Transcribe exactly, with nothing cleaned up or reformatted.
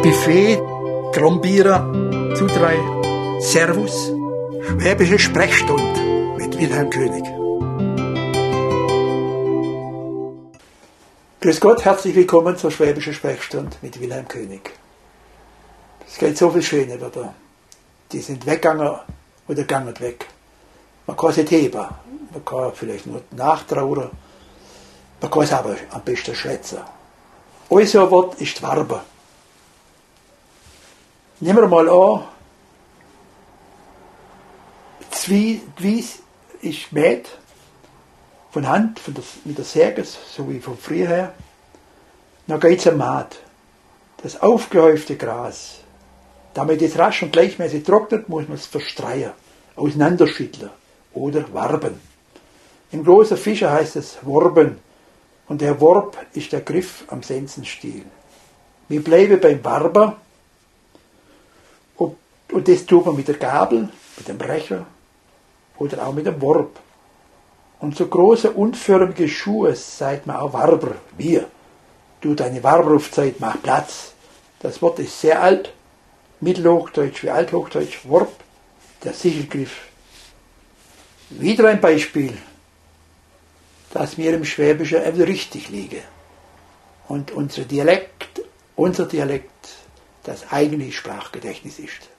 Buffet, Trombierer, Zudrei, Servus, Schwäbische Sprechstunde mit Wilhelm König. Grüß Gott, herzlich willkommen zur Schwäbischen Sprechstunde mit Wilhelm König. Es geht so viel Schöne wieder. Die sind weggegangen oder gegangen weg. Man kann sich heben, man kann vielleicht nur nachtrauern, man kann es aber am besten schwätzen. Unser Wort ist Warbe. Nehmen wir mal an, die Wies ist mäht, von Hand, von der, mit der Säge, so wie von früher her. Dann geht es am Maat. Das aufgehäufte Gras. Damit es rasch und gleichmäßig trocknet, muss man es verstreuen, auseinanderschütteln oder warben. Im großen Fischer heißt es Worben und der Worb ist der Griff am Sensenstiel. Wir bleiben beim Warber und, und das tun wir mit der Gabel, mit dem Brecher oder auch mit dem Worb. Und so große unförmige Schuhe sagt man auch Warber, wir. Tut eine Warberufzeit, mach Platz. Das Wort ist sehr alt, Mittelhochdeutsch wie Althochdeutsch, Worb, der Sichelgriff. Wieder ein Beispiel, dass mir im Schwäbischen eben richtig liege. Und unser Dialekt, unser Dialekt, das eigentliche Sprachgedächtnis ist.